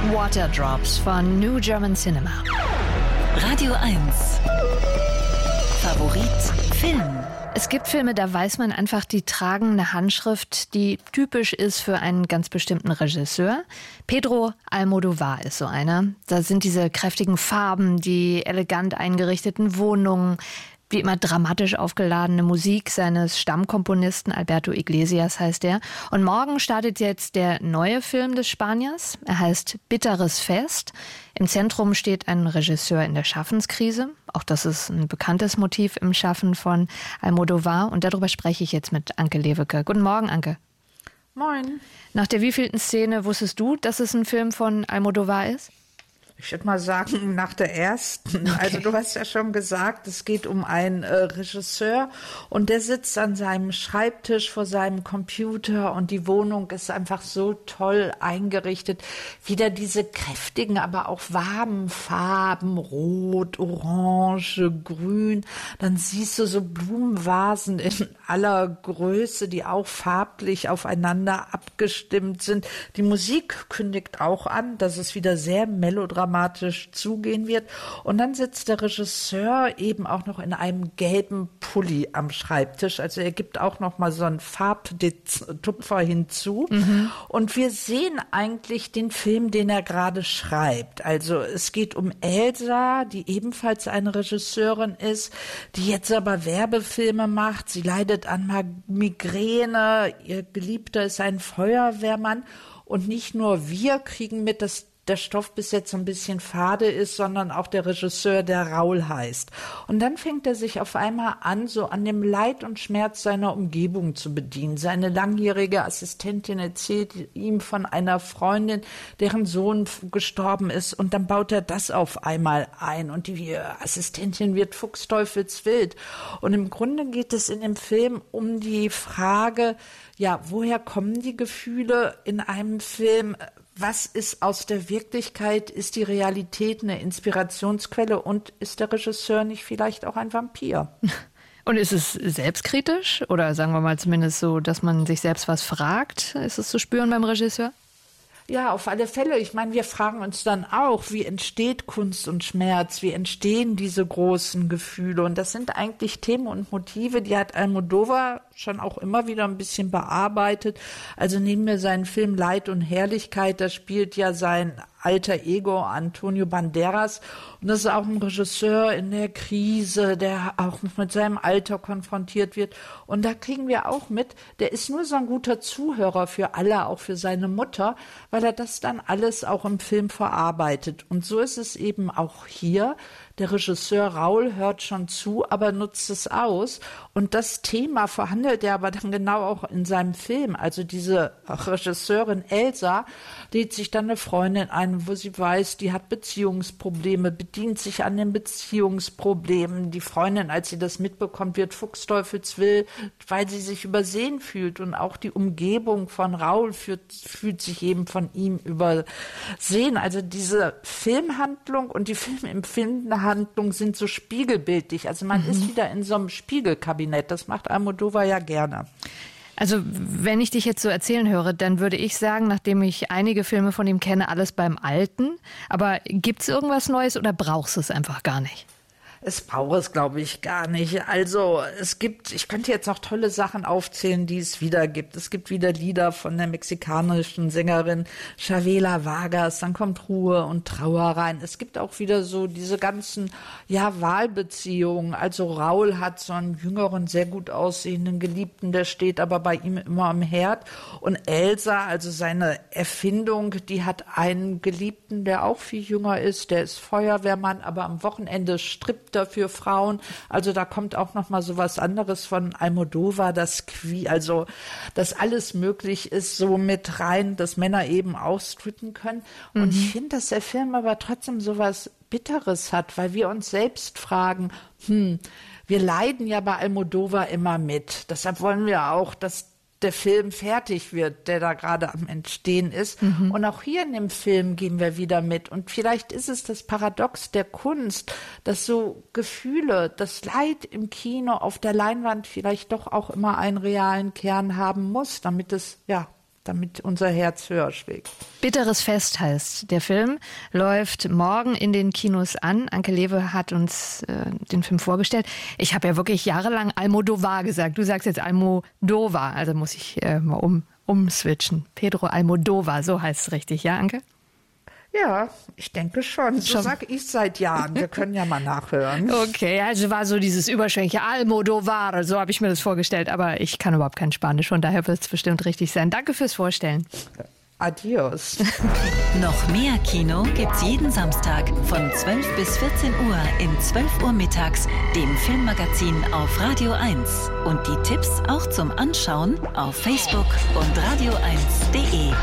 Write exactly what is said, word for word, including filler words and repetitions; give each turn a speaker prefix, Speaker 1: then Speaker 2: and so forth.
Speaker 1: Waterdrops von New German Cinema.
Speaker 2: Radio eins. Favorit Film.
Speaker 1: Es gibt Filme, da weiß man einfach, die tragen eine Handschrift, die typisch ist für einen ganz bestimmten Regisseur. Pedro Almodóvar ist so einer. Da sind diese kräftigen Farben, die elegant eingerichteten Wohnungen, wie immer dramatisch aufgeladene Musik seines Stammkomponisten, Alberto Iglesias heißt er. Und morgen startet jetzt der neue Film des Spaniers. Er heißt Bitteres Fest. Im Zentrum steht ein Regisseur in der Schaffenskrise. Auch das ist ein bekanntes Motiv im Schaffen von Almodóvar. Und darüber spreche ich jetzt mit Anke Lewicke. Guten Morgen, Anke.
Speaker 3: Moin.
Speaker 1: Nach der wievielten Szene wusstest du, dass es ein Film von Almodóvar ist?
Speaker 3: Ich würde mal sagen, nach der ersten.
Speaker 1: Okay.
Speaker 3: Also du hast ja schon gesagt, es geht um einen äh, Regisseur und der sitzt an seinem Schreibtisch vor seinem Computer und die Wohnung ist einfach so toll eingerichtet. Wieder diese kräftigen, aber auch warmen Farben, rot, orange, grün. Dann siehst du so Blumenvasen in aller Größe, die auch farblich aufeinander abgestimmt sind. Die Musik kündigt auch an, dass es wieder sehr melodramatisch dramatisch zugehen wird. Und dann sitzt der Regisseur eben auch noch in einem gelben Pulli am Schreibtisch. Also er gibt auch noch mal so einen Farbtupfer hinzu. Mhm. Und wir sehen eigentlich den Film, den er gerade schreibt. Also es geht um Elsa, die ebenfalls eine Regisseurin ist, die jetzt aber Werbefilme macht. Sie leidet an Migräne. Ihr Geliebter ist ein Feuerwehrmann. Und nicht nur wir kriegen mit, dass der Stoff bis jetzt so ein bisschen fade ist, sondern auch der Regisseur, der Raul heißt. Und dann fängt er sich auf einmal an, so an dem Leid und Schmerz seiner Umgebung zu bedienen. Seine langjährige Assistentin erzählt ihm von einer Freundin, deren Sohn gestorben ist. Und dann baut er das auf einmal ein. Und die Assistentin wird fuchsteufelswild. Und im Grunde geht es in dem Film um die Frage, ja, woher kommen die Gefühle in einem Film? Was ist aus der Wirklichkeit? Ist die Realität eine Inspirationsquelle? Und ist der Regisseur nicht vielleicht auch ein Vampir?
Speaker 1: Und ist es selbstkritisch? Oder sagen wir mal zumindest so, dass man sich selbst was fragt? Ist es zu spüren beim Regisseur?
Speaker 3: Ja, auf alle Fälle. Ich meine, wir fragen uns dann auch, wie entsteht Kunst und Schmerz? Wie entstehen diese großen Gefühle? Und das sind eigentlich Themen und Motive, die hat Almodóvar schon auch immer wieder ein bisschen bearbeitet. Also nehmen wir seinen Film Leid und Herrlichkeit, da spielt ja sein alter Ego Antonio Banderas. Und das ist auch ein Regisseur in der Krise, der auch mit seinem Alter konfrontiert wird. Und da kriegen wir auch mit, der ist nur so ein guter Zuhörer für alle, auch für seine Mutter, weil er das dann alles auch im Film verarbeitet. Und so ist es eben auch hier. Der Regisseur Raul hört schon zu, aber nutzt es aus. Und das Thema verhandelt er aber dann genau auch in seinem Film. Also diese Regisseurin Elsa lädt sich dann eine Freundin ein, wo sie weiß, die hat Beziehungsprobleme, bedient sich an den Beziehungsproblemen. Die Freundin, als sie das mitbekommt, wird fuchsteufelswild, weil sie sich übersehen fühlt. Und auch die Umgebung von Raul fühlt, fühlt sich eben von ihm übersehen. Also diese Filmhandlung und die filmempfindende Handlung sind so spiegelbildlich. Also man mhm. ist wieder in so einem Spiegelkabinett. Das macht Almodóvar ja gerne.
Speaker 1: Also wenn ich dich jetzt so erzählen höre, dann würde ich sagen, nachdem ich einige Filme von ihm kenne, alles beim Alten. Aber gibt es irgendwas Neues oder brauchst du es einfach gar nicht?
Speaker 3: Es braucht es, glaube ich, gar nicht. Also es gibt, ich könnte jetzt noch tolle Sachen aufzählen, die es wieder gibt. Es gibt wieder Lieder von der mexikanischen Sängerin Chavela Vargas, dann kommt Ruhe und Trauer rein. Es gibt auch wieder so diese ganzen, ja, Wahlbeziehungen. Also Raul hat so einen jüngeren, sehr gut aussehenden Geliebten, der steht aber bei ihm immer am Herd. Und Elsa, also seine Erfindung, die hat einen Geliebten, der auch viel jünger ist, der ist Feuerwehrmann, aber am Wochenende strippt für Frauen. Also da kommt auch noch mal so was anderes von Almodóvar, das Qui, also dass alles möglich ist, so mit rein, dass Männer eben auch strippen können. Und mhm. ich finde, dass der Film aber trotzdem so was Bitteres hat, weil wir uns selbst fragen, hm, wir leiden ja bei Almodóvar immer mit. Deshalb wollen wir auch, dass der Film fertig wird, der da gerade am Entstehen ist. Mhm. Und auch hier in dem Film gehen wir wieder mit. Und vielleicht ist es das Paradox der Kunst, dass so Gefühle, das Leid im Kino auf der Leinwand vielleicht doch auch immer einen realen Kern haben muss, damit es ja damit unser Herz höher schlägt.
Speaker 1: Bitteres Fest heißt der Film, läuft morgen in den Kinos an. Anke Lewe hat uns äh, den Film vorgestellt. Ich habe ja wirklich jahrelang Almodovar gesagt. Du sagst jetzt Almodovar, also muss ich äh, mal um, umswitchen. Pedro Almodovar, so heißt es richtig, ja, Anke?
Speaker 3: Ja, ich denke schon. So sage ich seit Jahren. Wir können ja mal nachhören.
Speaker 1: Okay, also war so dieses überschwängliche Almodovar, so habe ich mir das vorgestellt. Aber ich kann überhaupt kein Spanisch, von daher wird es bestimmt richtig sein. Danke fürs Vorstellen.
Speaker 3: Adios.
Speaker 2: Noch mehr Kino gibt's jeden Samstag von zwölf bis vierzehn Uhr in zwölf Uhr mittags, dem Filmmagazin auf Radio eins. Und die Tipps auch zum Anschauen auf Facebook und radio eins punkt de.